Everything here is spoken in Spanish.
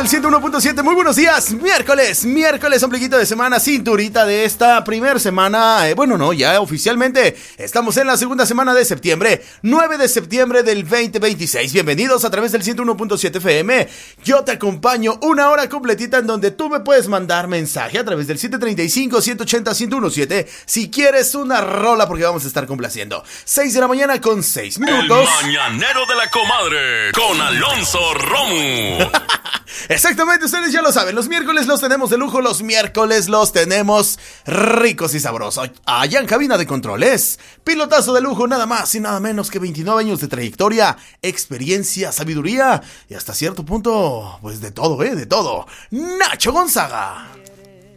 del 101.7. Muy buenos días, miércoles, ombliguito de semana, cinturita de esta primera semana. Ya oficialmente estamos en la segunda semana de septiembre, 9 de septiembre del 2026. Bienvenidos a través del 101.7 FM. Yo te acompaño una hora completita en donde tú me puedes mandar mensaje a través del 735-180-1017 si quieres una rola, porque vamos a estar complaciendo. 6 de la mañana con 6 minutos. El mañanero de la comadre con Alonso Romo. Exactamente, ustedes ya lo saben, los miércoles los tenemos de lujo, los miércoles los tenemos ricos y sabrosos. Allá en cabina de controles, pilotazo de lujo, nada más y nada menos que 29 años de trayectoria, experiencia, sabiduría y hasta cierto punto, pues de todo, de todo. Nacho Gonzaga.